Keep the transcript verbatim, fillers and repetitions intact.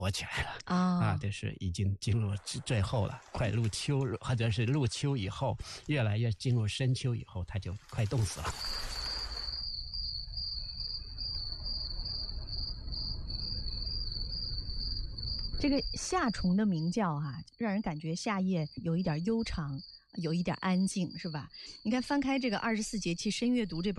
活起来了啊啊，这是已经进入最后了，快入秋或者是入秋以后，越来越进入深秋以后，它就快冻死了。 这个夏虫的鸣叫啊，让人感觉夏夜有一点悠长，有一点安静，是吧？你看翻开这个《二十四节气声乐读》这本